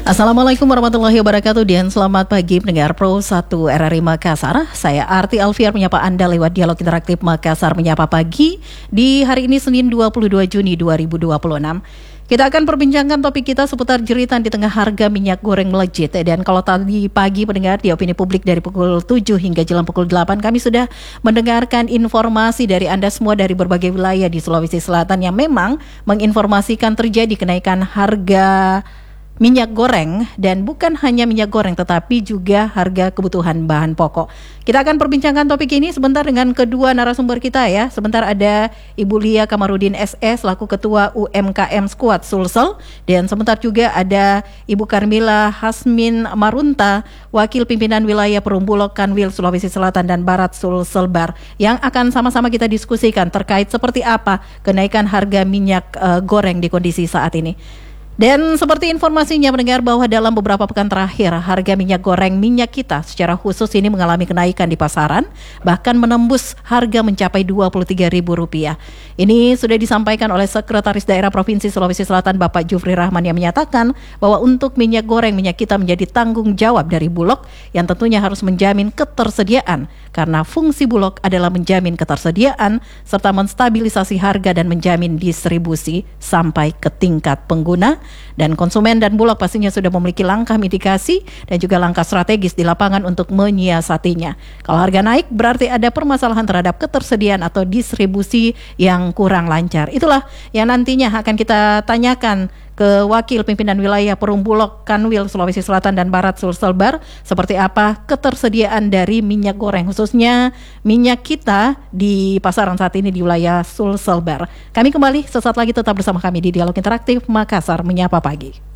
Assalamualaikum warahmatullahi wabarakatuh dan selamat pagi pendengar Pro 1 RRI Makassar. Saya Arti Alfiar menyapa Anda lewat dialog interaktif Makassar Menyapa Pagi di hari ini Senin 22 Juni 2026. Kita akan perbincangkan topik kita seputar jeritan di tengah harga minyak goreng melejit. Dan kalau tadi pagi pendengar di opini publik dari pukul 7 hingga jelang pukul 8 kami sudah mendengarkan informasi dari Anda semua dari berbagai wilayah di Sulawesi Selatan yang memang menginformasikan terjadi kenaikan harga minyak goreng, dan bukan hanya minyak goreng tetapi juga harga kebutuhan bahan pokok. Kita akan perbincangkan topik ini sebentar dengan kedua narasumber kita ya. Sebentar ada Ibu Lia Kamarudin SE selaku Ketua UMKM Squad Sulsel, dan sebentar juga ada Ibu Karmila Hasmin Marunta, Wakil Pimpinan Wilayah Perumbulok Kanwil Sulawesi Selatan dan Barat Sulselbar, yang akan sama-sama kita diskusikan terkait seperti apa kenaikan harga minyak goreng di kondisi saat ini. Dan seperti informasinya mendengar bahwa dalam beberapa pekan terakhir harga minyak goreng minyak kita secara khusus ini mengalami kenaikan di pasaran, bahkan menembus harga mencapai Rp23.000. Ini sudah disampaikan oleh Sekretaris Daerah Provinsi Sulawesi Selatan Bapak Jufri Rahman yang menyatakan bahwa untuk minyak goreng minyak kita menjadi tanggung jawab dari Bulog yang tentunya harus menjamin ketersediaan, karena fungsi Bulog adalah menjamin ketersediaan serta menstabilisasi harga dan menjamin distribusi sampai ke tingkat pengguna. Dan konsumen dan Bulog pastinya sudah memiliki langkah mitigasi dan juga langkah strategis di lapangan untuk menyiasatinya. Kalau harga naik berarti ada permasalahan terhadap ketersediaan atau distribusi yang kurang lancar. Itulah yang nantinya akan kita tanyakan ke Wakil Pimpinan Wilayah Perumbulok Kanwil Sulawesi Selatan dan Barat Sulselbar, seperti apa ketersediaan dari minyak goreng khususnya minyak kita di pasaran saat ini di wilayah Sulselbar. Kami kembali sesaat lagi, tetap bersama kami di Dialog Interaktif Makassar Menyapa Pagi.